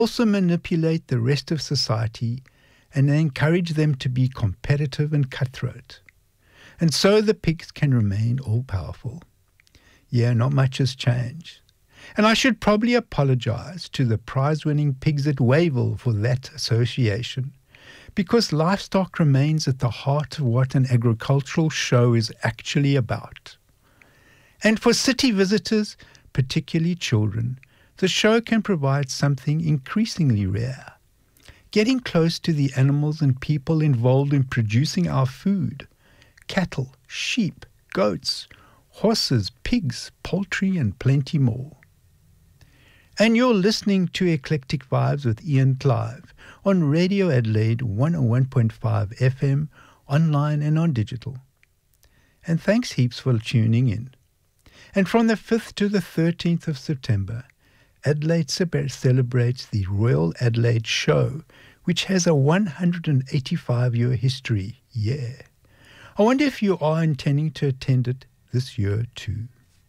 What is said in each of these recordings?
also manipulate the rest of society and encourage them to be competitive and cutthroat. And so the pigs can remain all-powerful. Yeah, not much has changed. And I should probably apologize to the prize-winning pigs at Wayville for that association, because livestock remains at the heart of what an agricultural show is actually about. And for city visitors, particularly children, the show can provide something increasingly rare. Getting close to the animals and people involved in producing our food: cattle, sheep, goats, horses, pigs, poultry, and plenty more. And you're listening to Eclectic Vibes with Ian Clive on Radio Adelaide 101.5 FM, online and on digital. And thanks heaps for tuning in. And from the 5th to the 13th of September, Adelaide celebrates the Royal Adelaide Show, which has a 185-year history. Yeah. I wonder if you are intending to attend it this year too.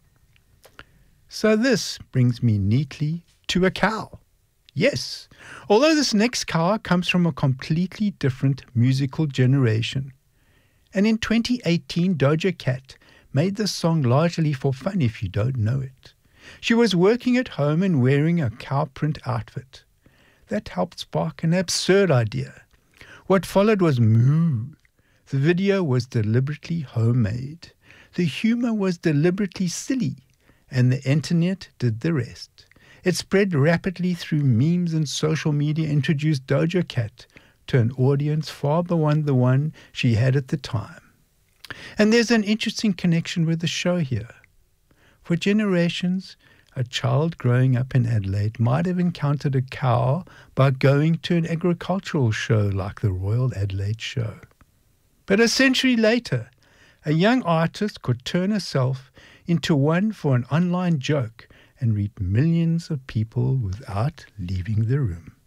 So this brings me neatly to a cow. Yes, although this next cow comes from a completely different musical generation. And in 2018, Doja Cat made this song largely for fun, if you don't know it. She was working at home and wearing a cow print outfit. That helped spark an absurd idea. What followed was moo. The video was deliberately homemade. The humor was deliberately silly, and the internet did the rest. It spread rapidly through memes, and social media introduced Doja Cat to an audience far beyond the one she had at the time. And there's an interesting connection with the show here. For generations, a child growing up in Adelaide might have encountered a cow by going to an agricultural show like the Royal Adelaide Show. But a century later, a young artist could turn herself into one for an online joke and reach millions of people without leaving the room.